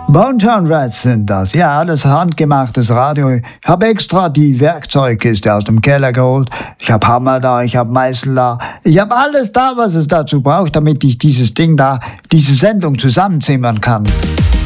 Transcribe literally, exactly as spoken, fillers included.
Bonetown Rats sind das. Ja, alles handgemachtes Radio. Ich habe extra die Werkzeugkiste aus dem Keller geholt. Ich habe Hammer da, ich habe Meißel da. Ich habe alles da, was es dazu braucht, damit ich dieses Ding da, diese Sendung zusammenzimmern kann.